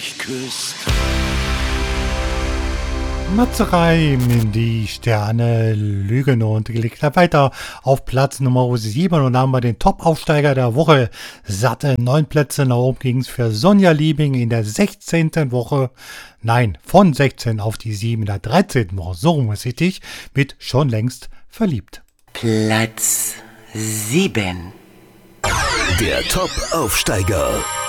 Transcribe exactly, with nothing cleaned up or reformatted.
dich küsst. Matze Reim, die Sterne lügen und gelegt weiter auf Platz Nummer sieben und haben wir den Top-Aufsteiger der Woche. Satte neun Plätze nach oben ging es für Sonja Liebing in der sechzehnten Woche. Nein, von sechzehn auf die sieben in der dreizehnten Woche. So rum ist richtig, mit Schon längst verliebt. Platz sieben. Der Top-Aufsteiger.